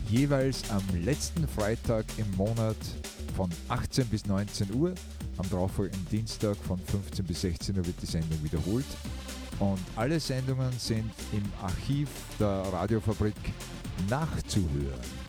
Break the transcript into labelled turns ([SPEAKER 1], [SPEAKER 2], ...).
[SPEAKER 1] jeweils am letzten Freitag im Monat von 18 bis 19 Uhr. Am darauffolgenden Dienstag von 15 bis 16 Uhr wird die Sendung wiederholt. Und alle Sendungen sind im Archiv der Radiofabrik nachzuhören.